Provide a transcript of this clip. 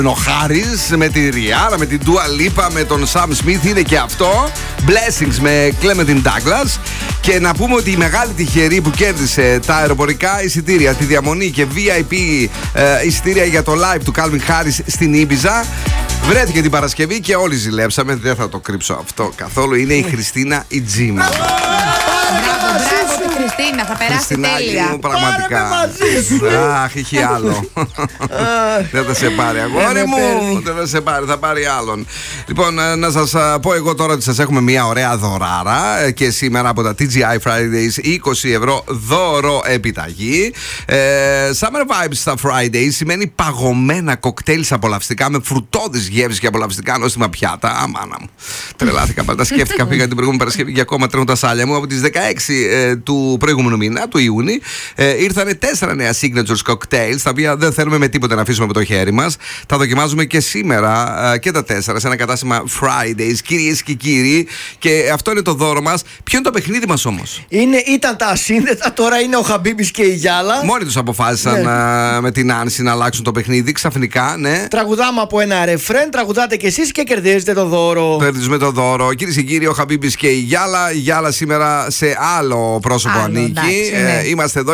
Ο Χάρις με τη Ριάνα, με την Dua Lipa, με τον Sam Smith είναι και αυτό. Blessings με Clementine Douglas. Και να πούμε ότι η μεγάλη τυχερή που κέρδισε τα αεροπορικά εισιτήρια, τη διαμονή και VIP εισιτήρια για το live του Calvin Harris στην Ήμπιζα βρέθηκε την Παρασκευή και όλοι ζηλέψαμε. Δεν θα το κρύψω αυτό καθόλου. Είναι η Χριστίνα η Τζίμα. Χριστίνα, θα περάσει τέλεια. Μου, πραγματικά. Αχ, είχε άλλο. Δεν θα σε πάρει, αγόρι μου. Δεν θα σε πάρει, θα πάρει άλλον. Λοιπόν, να σας πω εγώ τώρα ότι σας έχουμε μια ωραία δωράρα και σήμερα από τα TGI Fridays 20 ευρώ δώρο επιταγή. Summer Vibes στα Fridays σημαίνει παγωμένα κοκτέιλς απολαυστικά με φρουτώδεις γεύσεις και απολαυστικά νόστιμα πιάτα. Αμάνα μου. Τρελάθηκα πάντα. Σκέφτηκα, πήγα την προηγούμενη Παρασκευή και ακόμα τρέχουν τα σάλια μου. Από τις 16 του προηγούμενου μήνα, του Ιούνιου, ήρθανε 4 νέα signatures cocktails, τα οποία δεν θέλουμε με τίποτα να αφήσουμε από το χέρι μας. Τα δοκιμάζουμε και σήμερα και τα 4 σε ένα κατάστημα Fridays, κυρίες και κύριοι. Και αυτό είναι το δώρο μας. Ποιο είναι το παιχνίδι μας όμως? Ήταν τα ασύνδετα, τώρα είναι ο Χαμπίμπης και η Γιάλα. Μόνοι τους αποφάσισαν με την Άνση να αλλάξουν το παιχνίδι ξαφνικά, ναι. Τραγουδάμε από ένα ρεφρέν, τραγουδάτε κι εσείς και κερδίζετε το δώρο. Κερδίζουμε το δώρο. Κυρίες και κύριοι, ο Χαμπίμπης και η Γιάλα. Η Γιάλα σήμερα σε άλλο πρόσωπο ανήκει. Είμαστε εδώ.